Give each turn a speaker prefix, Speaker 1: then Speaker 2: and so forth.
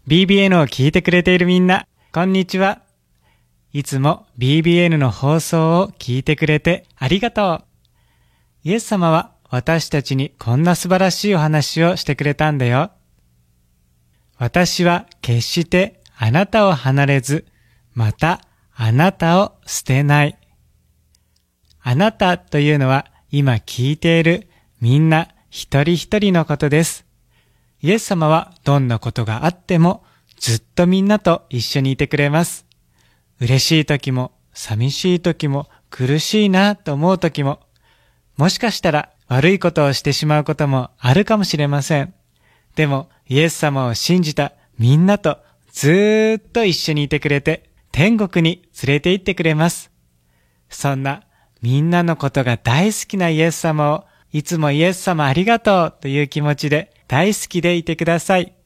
Speaker 1: BBN を聞いてくれているみんな、こんにちは。いつも BBN の放送を聞いてくれてありがとう。イエス様は私たちにこんな素晴らしいお話をしてくれたんだよ。私は決してあなたを離れず、またあなたを捨てない。あなたというのは今聞いているみんな一人一人のことです。イエス様はどんなことがあってもずっとみんなと一緒にいてくれます。嬉しい時も寂しい時も苦しいなと思う時も、もしかしたら悪いことをしてしまうこともあるかもしれません。でもイエス様を信じたみんなとずーっと一緒にいてくれて天国に連れて行ってくれます。そんなみんなのことが大好きなイエス様をいつもイエス様ありがとうという気持ちで大好きでいてください。